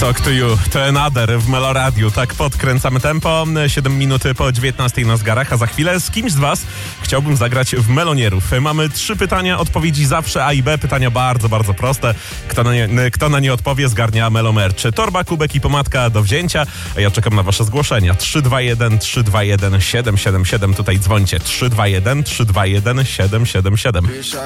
Talk to You, to Another w Meloradiu. Tak podkręcamy tempo. 7 minut po 19 na zegarach, a za chwilę z kimś z was chciałbym zagrać w Melonierów. Mamy 3 pytania, odpowiedzi zawsze A i B. Pytania bardzo, bardzo proste. Kto na nie odpowie, zgarnia Melomerch. Torba, kubek i pomadka do wzięcia. A ja czekam na wasze zgłoszenia. 321 321 777. Tutaj dzwońcie. 321 321 777.